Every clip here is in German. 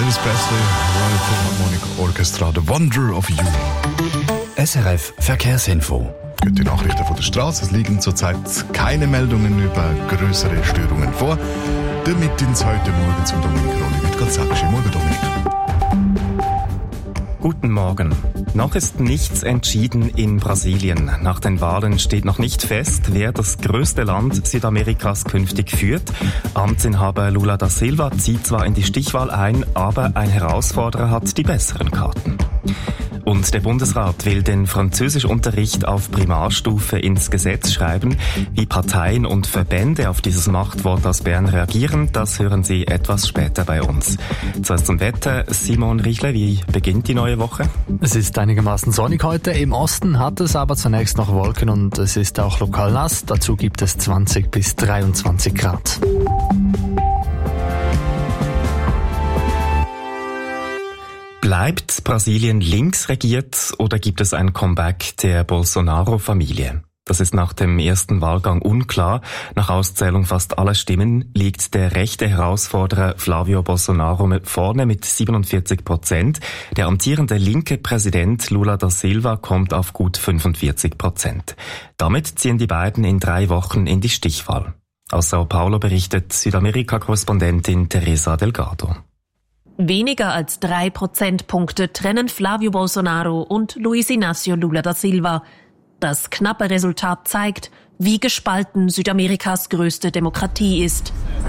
Elvis Presley, Royal Philharmonic Orchestra, The Wonder of You. SRF Verkehrsinfo. Die Nachrichten von der Straße. Es liegen zurzeit keine Meldungen über größere Störungen vor. Damit ins heute Morgen zum Dominik Rolli mit Galsakische. Morgen, Dominik. Guten Morgen. Noch ist nichts entschieden in Brasilien. Nach den Wahlen steht noch nicht fest, wer das größte Land Südamerikas künftig führt. Amtsinhaber Lula da Silva zieht zwar in die Stichwahl ein, aber ein Herausforderer hat die besseren Karten. Und der Bundesrat will den Französischunterricht auf Primarstufe ins Gesetz schreiben. Wie Parteien und Verbände auf dieses Machtwort aus Bern reagieren, das hören Sie etwas später bei uns. Zuerst zum Wetter. Simon Riechle, wie beginnt die neue Woche? Es ist einigermaßen sonnig heute. Im Osten hat es aber zunächst noch Wolken und es ist auch lokal nass. Dazu gibt es 20 bis 23 Grad. Bleibt Brasilien links regiert oder gibt es ein Comeback der Bolsonaro-Familie? Das ist nach dem ersten Wahlgang unklar. Nach Auszählung fast aller Stimmen liegt der rechte Herausforderer Flavio Bolsonaro vorne mit 47%. Der amtierende linke Präsident Lula da Silva kommt auf gut 45%. Damit ziehen die beiden in 3 Wochen in die Stichwahl. Aus Sao Paulo berichtet Südamerika-Korrespondentin Teresa Delgado. Weniger als 3 Prozentpunkte trennen Flavio Bolsonaro und Luiz Inácio Lula da Silva. Das knappe Resultat zeigt, wie gespalten Südamerikas größte Demokratie ist.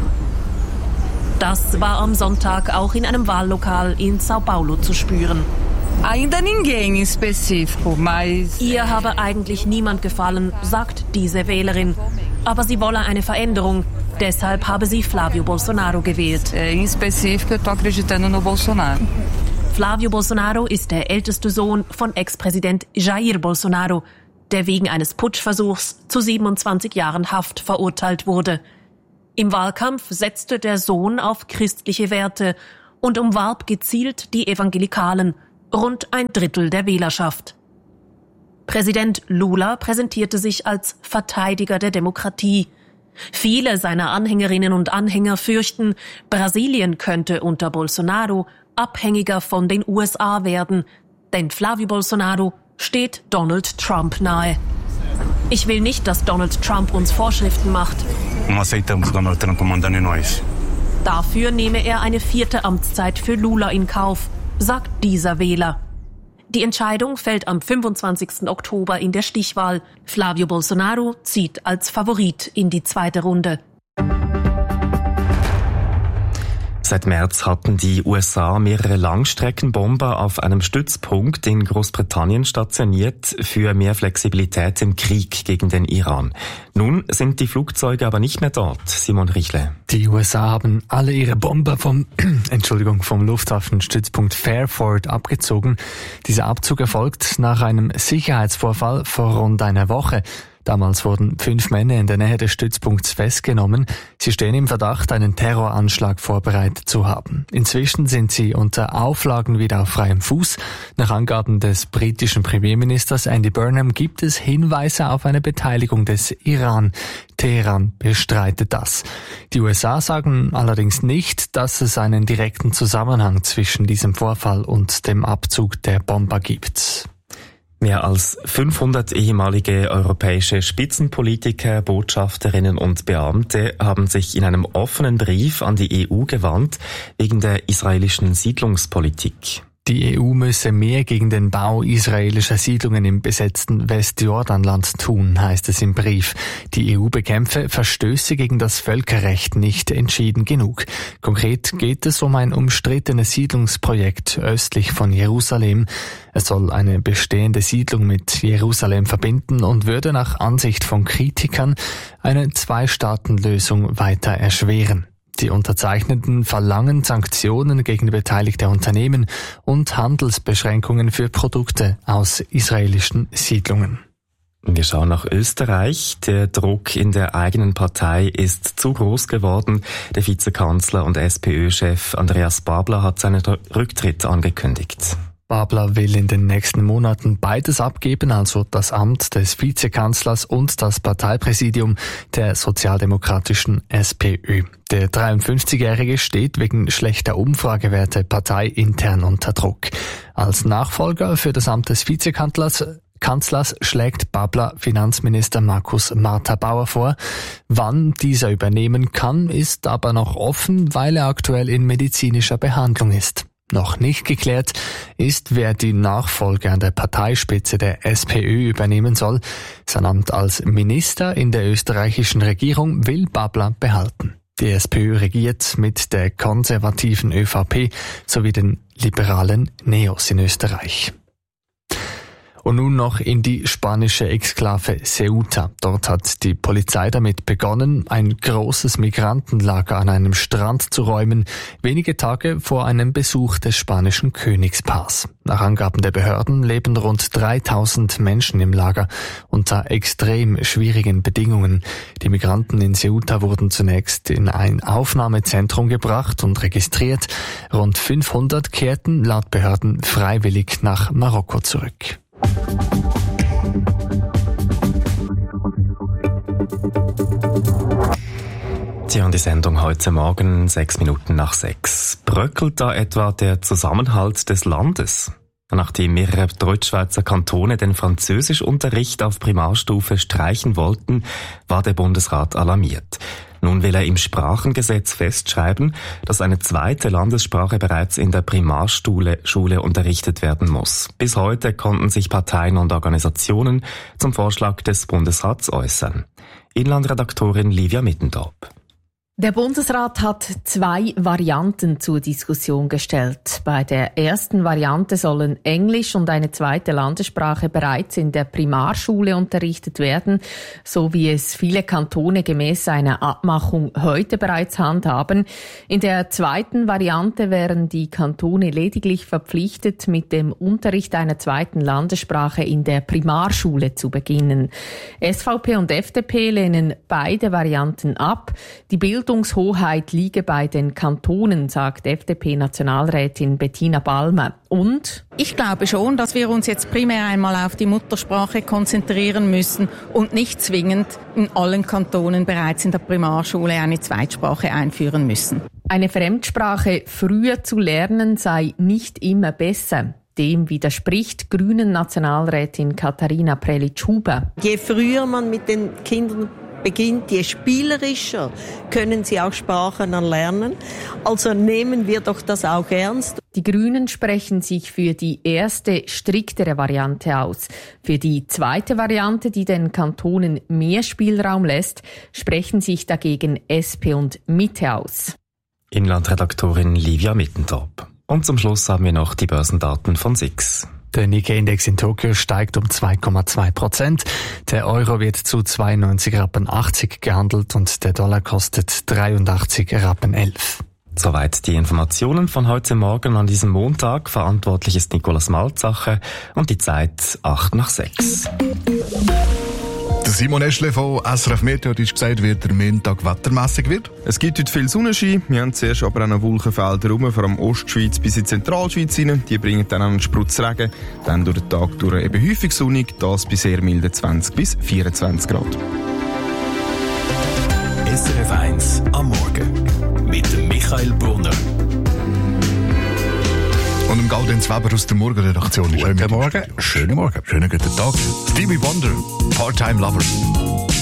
Das war am Sonntag auch in einem Wahllokal in Sao Paulo zu spüren. Ainda ninguém específico, mas... Ihr habe eigentlich niemand gefallen, sagt diese Wählerin. Aber sie wolle eine Veränderung. Deshalb habe sie Flavio Bolsonaro gewählt. Em específico, eu tô acreditando no Bolsonaro. Flavio Bolsonaro ist der älteste Sohn von Ex-Präsident Jair Bolsonaro, der wegen eines Putschversuchs zu 27 Jahren Haft verurteilt wurde. Im Wahlkampf setzte der Sohn auf christliche Werte und umwarb gezielt die Evangelikalen, rund 1/3 der Wählerschaft. Präsident Lula präsentierte sich als Verteidiger der Demokratie. Viele seiner Anhängerinnen und Anhänger fürchten, Brasilien könnte unter Bolsonaro abhängiger von den USA werden, denn Flavio Bolsonaro steht Donald Trump nahe. Ich will nicht, dass Donald Trump uns Vorschriften macht. Dafür nehme er eine 4. Amtszeit für Lula in Kauf, sagt dieser Wähler. Die Entscheidung fällt am 25. Oktober in der Stichwahl. Flavio Bolsonaro zieht als Favorit in die 2. Runde. Seit März hatten die USA mehrere Langstreckenbomber auf einem Stützpunkt in Großbritannien stationiert für mehr Flexibilität im Krieg gegen den Iran. Nun sind die Flugzeuge aber nicht mehr dort. Simon Riechle. Die USA haben alle ihre Bomber vom Lufthafenstützpunkt Fairford abgezogen. Dieser Abzug erfolgt nach einem Sicherheitsvorfall vor rund einer Woche. Damals wurden 5 Männer in der Nähe des Stützpunkts festgenommen. Sie stehen im Verdacht, einen Terroranschlag vorbereitet zu haben. Inzwischen sind sie unter Auflagen wieder auf freiem Fuß. Nach Angaben des britischen Premierministers Andy Burnham gibt es Hinweise auf eine Beteiligung des Iran. Teheran bestreitet das. Die USA sagen allerdings nicht, dass es einen direkten Zusammenhang zwischen diesem Vorfall und dem Abzug der Bomber gibt. Mehr als 500 ehemalige europäische Spitzenpolitiker, Botschafterinnen und Beamte haben sich in einem offenen Brief an die EU gewandt wegen der israelischen Siedlungspolitik. Die EU müsse mehr gegen den Bau israelischer Siedlungen im besetzten Westjordanland tun, heißt es im Brief. Die EU bekämpfe Verstöße gegen das Völkerrecht nicht entschieden genug. Konkret geht es um ein umstrittenes Siedlungsprojekt östlich von Jerusalem. Es soll eine bestehende Siedlung mit Jerusalem verbinden und würde nach Ansicht von Kritikern eine 2-Staaten-Lösung weiter erschweren. Die Unterzeichnenden verlangen Sanktionen gegen beteiligte Unternehmen und Handelsbeschränkungen für Produkte aus israelischen Siedlungen. Wir schauen nach Österreich. Der Druck in der eigenen Partei ist zu groß geworden. Der Vizekanzler und SPÖ-Chef Andreas Babler hat seinen Rücktritt angekündigt. Babler will in den nächsten Monaten beides abgeben, also das Amt des Vizekanzlers und das Parteipräsidium der sozialdemokratischen SPÖ. Der 53-Jährige steht wegen schlechter Umfragewerte parteiintern unter Druck. Als Nachfolger für das Amt des Vizekanzlers schlägt Babler Finanzminister Markus Martha-Bauer vor. Wann dieser übernehmen kann, ist aber noch offen, weil er aktuell in medizinischer Behandlung ist. Noch nicht geklärt ist, wer die Nachfolge an der Parteispitze der SPÖ übernehmen soll. Sein Amt als Minister in der österreichischen Regierung will Babler behalten. Die SPÖ regiert mit der konservativen ÖVP sowie den liberalen Neos in Österreich. Und nun noch in die spanische Exklave Ceuta. Dort hat die Polizei damit begonnen, ein großes Migrantenlager an einem Strand zu räumen, wenige Tage vor einem Besuch des spanischen Königspaars. Nach Angaben der Behörden leben rund 3000 Menschen im Lager unter extrem schwierigen Bedingungen. Die Migranten in Ceuta wurden zunächst in ein Aufnahmezentrum gebracht und registriert. Rund 500 kehrten laut Behörden freiwillig nach Marokko zurück. Sie haben die Sendung heute Morgen 6 Minuten nach 6. Bröckelt da etwa der Zusammenhalt des Landes? Nachdem mehrere Deutschschweizer Kantone den Französischunterricht auf Primarstufe streichen wollten, war der Bundesrat alarmiert. Nun will er im Sprachengesetz festschreiben, dass eine zweite Landessprache bereits in der Primarschule unterrichtet werden muss. Bis heute konnten sich Parteien und Organisationen zum Vorschlag des Bundesrats äußern. Inlandredaktorin Livia Mittendorf. Der Bundesrat hat 2 Varianten zur Diskussion gestellt. Bei der ersten Variante sollen Englisch und eine zweite Landessprache bereits in der Primarschule unterrichtet werden, so wie es viele Kantone gemäß einer Abmachung heute bereits handhaben. In der zweiten Variante wären die Kantone lediglich verpflichtet, mit dem Unterricht einer zweiten Landessprache in der Primarschule zu beginnen. SVP und FDP lehnen beide Varianten ab. Die Bildungshoheit liege bei den Kantonen, sagt FDP-Nationalrätin Bettina Balmer. Und? Ich glaube schon, dass wir uns jetzt primär einmal auf die Muttersprache konzentrieren müssen und nicht zwingend in allen Kantonen bereits in der Primarschule eine Zweitsprache einführen müssen. Eine Fremdsprache früher zu lernen sei nicht immer besser. Dem widerspricht Grünen-Nationalrätin Katharina Prelitsch-Huber. Je früher man mit den Kindern beginnt, je spielerischer können sie auch Sprachen erlernen. Also nehmen wir doch das auch ernst. Die Grünen sprechen sich für die erste, striktere Variante aus. Für die zweite Variante, die den Kantonen mehr Spielraum lässt, sprechen sich dagegen SP und Mitte aus. Inlandredaktorin Livia Mittendorf. Und zum Schluss haben wir noch die Börsendaten von SIX. Der Nikkei-Index in Tokio steigt um 2,2%. Der Euro wird zu 92,80 Rappen gehandelt und der Dollar kostet 83,11 Rappen. Soweit die Informationen von heute Morgen an diesem Montag. Verantwortlich ist Nicolas Malzacher und die Zeit 5:08. Der Simon Eschle von SRF Meteo hat gesagt, wie der Montag wettermässig wird. Es gibt heute viel Sonnenschein. Wir haben zuerst aber auch noch Wolkenfelder rum, vor allem Ostschweiz bis in die Zentralschweiz rein. Die bringen dann einen Sprutz Regen. Dann durch den Tag durch eben häufig sonnig, das bei sehr milden 20 bis 24 Grad. SRF 1 am Morgen mit dem Michael Brunner. Und im Gaudenz Weber aus der Morgenredaktion. Guten Morgen. Schönen Morgen. Schönen guten Tag. Stevie Wonder, Part-Time Lover.